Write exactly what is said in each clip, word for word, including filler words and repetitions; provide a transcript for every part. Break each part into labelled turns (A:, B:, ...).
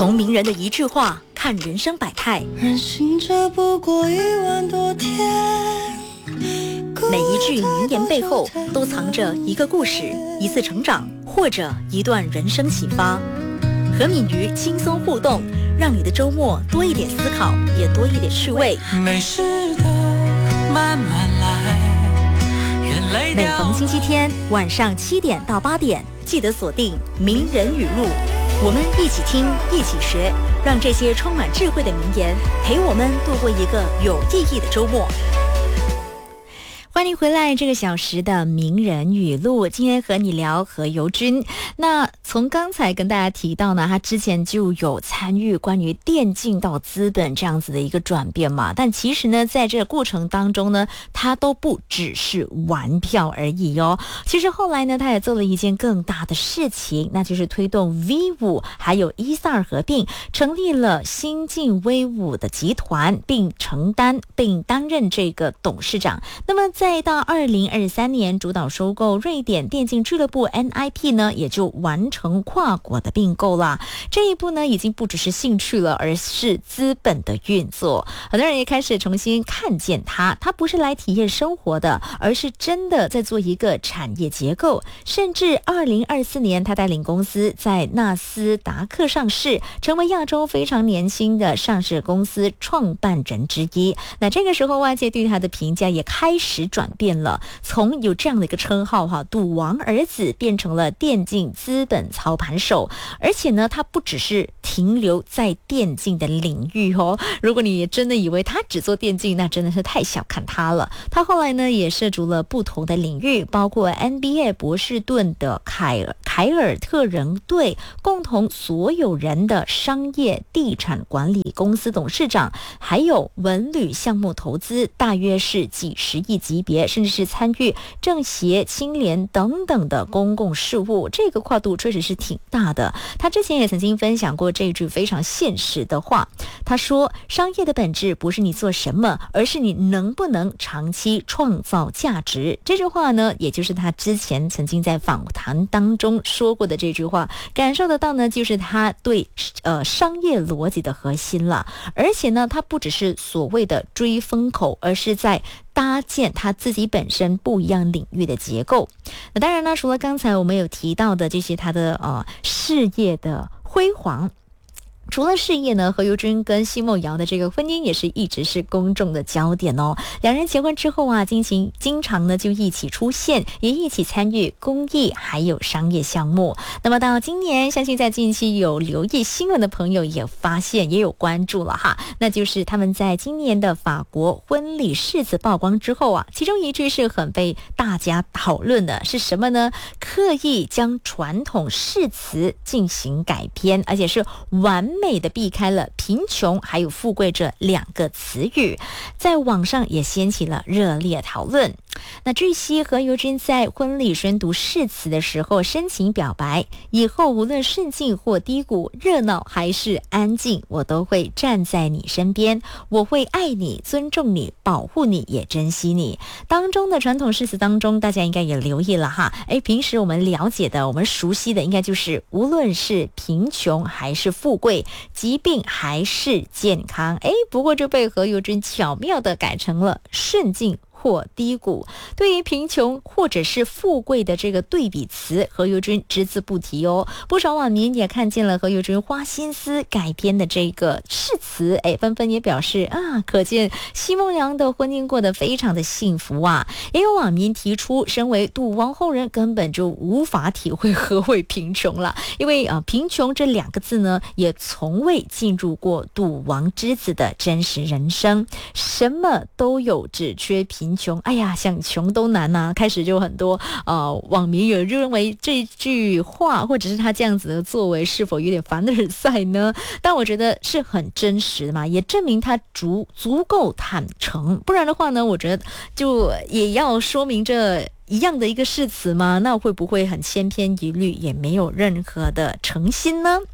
A: 从名人的一句话看人生百态，
B: 人行者不过一万多天，
A: 每一句名言背后都藏着一个故事，一次成长，或者一段人生启发。和敏瑜轻松互动，让你的周末多一点思考，也多一点趣味。
B: 没事的，慢慢来。
A: 每逢星期天晚上七点到八点，记得锁定名人语录，我们一起听，一起学，让这些充满智慧的名言陪我们度过一个有意义的周末。欢迎回来，这个小时的名人语录，今天和你聊何猷君。那从刚才跟大家提到呢，他之前就有参与关于电竞到资本这样子的一个转变嘛，但其实呢，在这个过程当中呢，他都不只是玩票而已哦。其实后来呢，他也做了一件更大的事情，那就是推动 V 五 还有 E S A R 合并，成立了新晋威武的集团，并承担并担任这个董事长。那么再到二零二三年，主导收购瑞典电竞俱乐部 N I P 呢，也就完成跨国的并购啦。这一步呢，已经不只是兴趣了，而是资本的运作。很多人也开始重新看见它，它不是来体验生活的，而是真的在做一个产业结构。甚至二零二四年，他带领公司在纳斯达克上市，成为亚洲非常年轻的上市公司创办人之一。那这个时候，外界对他的评价也开始转变了，从有这样的一个称号哈，赌王儿子，变成了电竞资本操盘手。而且呢，他不只是停留在电竞的领域哦。如果你真的以为他只做电竞，那真的是太小看他了。他后来呢，也涉足了不同的领域，包括 N B A 波士顿的凯尔凯尔特人队共同所有人的商业地产管理公司董事长，还有文旅项目投资，大约是几十亿级别，甚至是参与政协、青联等等的公共事务，这个跨度确实是挺大的。他之前也曾经分享过这句非常现实的话，他说：商业的本质不是你做什么，而是你能不能长期创造价值。这句话呢，也就是他之前曾经在访谈当中说过的这句话，感受得到呢，就是他对呃商业逻辑的核心了。而且呢，他不只是所谓的追风口，而是在搭建他自己本身不一样领域的结构。那当然呢，除了刚才我们有提到的这些他的呃事业的辉煌，除了事业呢，何猷君跟奚梦瑶的这个婚姻也是一直是公众的焦点哦。两人结婚之后啊，经常经常呢就一起出现，也一起参与公益还有商业项目。那么到今年，相信在近期有留意新闻的朋友也发现也有关注了哈，那就是他们在今年的法国婚礼誓词曝光之后啊，其中一句是很被大家讨论的，是什么呢？刻意将传统誓词进行改编，而且是完美的避开了贫穷还有富贵这两个词语，在网上也掀起了热烈讨论。那据悉，何猷君在婚礼宣读誓词的时候深情表白，以后无论顺境或低谷，热闹还是安静，我都会站在你身边，我会爱你，尊重你，保护你，也珍惜你。当中的传统誓词当中，大家应该也留意了哈，哎，平时我们了解的，我们熟悉的，应该就是无论是贫穷还是富贵，疾病还是健康，哎，不过就被何猷君巧妙的改成了顺境或低谷。对于贫穷或者是富贵的这个对比词，何猷君只字不提哦。不少网民也看见了何猷君花心思改编的这个誓词，哎，纷纷也表示啊，可见奚梦瑶的婚姻过得非常的幸福啊。也有网民提出，身为赌王后人根本就无法体会何谓贫穷了，因为啊，贫穷这两个字呢，也从未进入过赌王之子的真实人生，什么都有，只缺贫穷。哎呀，想穷都难啊。开始就很多呃网民也认为这句话或者是他这样子的作为是否有点凡尔赛呢？但我觉得是很真实的嘛，也证明他足足够坦诚。不然的话呢，我觉得就也要说明这一样的一个誓词吗？那会不会很千篇一律，也没有任何的诚心呢？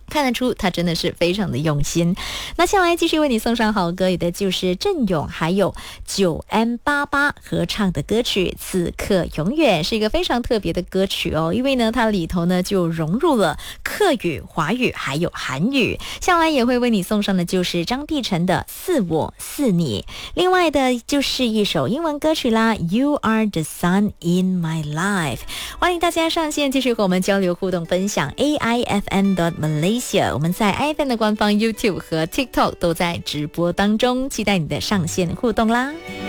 C: 看得出他真的是非常的用心。那下来继续为你送上好歌，有的就是郑勇还有九 M 八八合唱的歌曲《此刻永远》，是一个非常特别的歌曲哦，因为呢它里头呢就融入了客语、华语还有韩语。下来也会为你送上的就是张碧晨的《似我似你》，另外的就是一首英文歌曲啦， You are the sun in my life。 欢迎大家上线继续和我们交流互动分享 A I F M dot Malaysia，我们在 I F M 的官方 YouTube 和 TikTok 都在直播当中，期待你的上线互动啦。